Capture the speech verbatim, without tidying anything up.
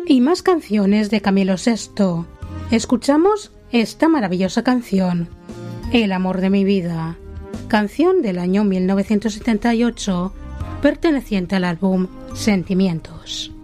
Y más canciones de Camilo Sesto. Escuchamos esta maravillosa canción, El amor de mi vida, canción del año mil novecientos setenta y ocho, perteneciente al álbum Sentimientos.